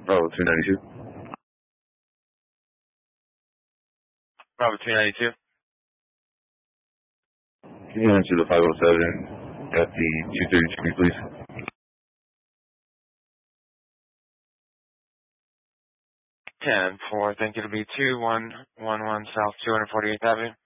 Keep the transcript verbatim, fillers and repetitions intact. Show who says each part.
Speaker 1: Bravo two ninety-two.
Speaker 2: Bravo two ninety-two.
Speaker 1: Can you answer the five oh seven at the two thirty-two, please?
Speaker 2: ten four, thank you to be two one one one South two forty-eighth Avenue.